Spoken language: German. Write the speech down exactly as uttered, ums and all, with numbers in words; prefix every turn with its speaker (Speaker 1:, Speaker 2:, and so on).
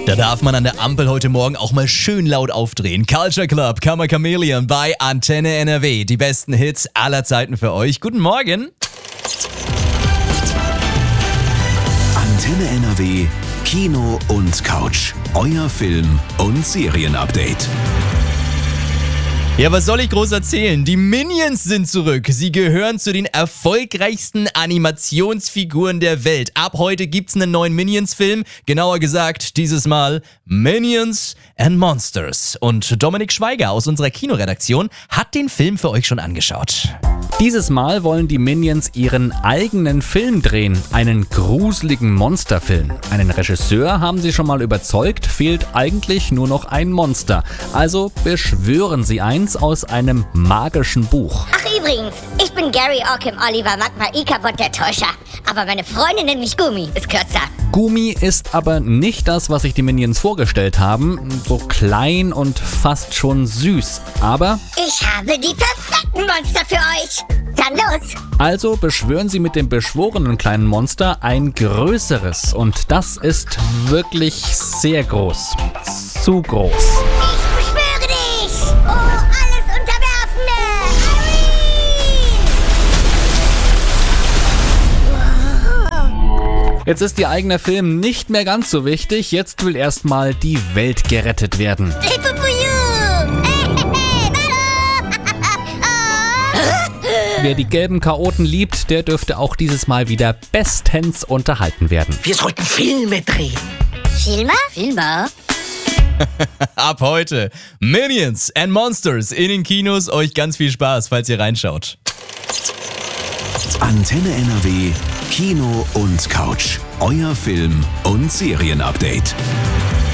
Speaker 1: Da darf man an der Ampel heute Morgen auch mal schön laut aufdrehen. Culture Club, Kammer Chameleon bei Antenne N R W. Die besten Hits aller Zeiten für euch. Guten Morgen.
Speaker 2: Antenne N R W, Kino und Couch. Euer Film- und Serienupdate.
Speaker 1: Ja, was soll ich groß erzählen? Die Minions sind zurück. Sie gehören zu den erfolgreichsten Animationsfiguren der Welt. Ab heute gibt's einen neuen Minions-Film. Genauer gesagt, dieses Mal Minions and Monsters. Und Dominik Schweiger aus unserer Kinoredaktion hat den Film für euch schon angeschaut.
Speaker 3: Dieses Mal wollen die Minions ihren eigenen Film drehen, einen gruseligen Monsterfilm. Einen Regisseur haben sie schon mal überzeugt, fehlt eigentlich nur noch ein Monster. Also beschwören sie eins aus einem magischen Buch.
Speaker 4: Ach übrigens, ich bin Gary Orkim Oliver Magma Ikabot der Täuscher. Aber meine Freundin nennt mich Gummi, ist kürzer.
Speaker 3: Gummi ist aber nicht das, was sich die Minions vorgestellt haben. So klein und fast schon süß. Aber
Speaker 4: Ich habe die perfekten Monster für euch. Dann los.
Speaker 3: also beschwören sie mit dem beschworenen kleinen Monster ein größeres. Und das ist wirklich sehr groß. Zu groß.
Speaker 4: Ich beschwöre dich. Oh, alles Unterwerfende. Halloween.
Speaker 3: Jetzt ist ihr eigener Film nicht mehr ganz so wichtig. Jetzt will erstmal die Welt gerettet werden.
Speaker 4: Hilfe für you.
Speaker 3: Wer die gelben Chaoten liebt, der dürfte auch dieses Mal wieder bestens unterhalten werden.
Speaker 5: Wir sollten Filme drehen.
Speaker 4: Filmer? Filmer?
Speaker 1: Ab heute Minions and Monsters in den Kinos. Euch ganz viel Spaß, falls ihr reinschaut.
Speaker 2: Antenne N R W, Kino und Couch. Euer Film- und Serienupdate.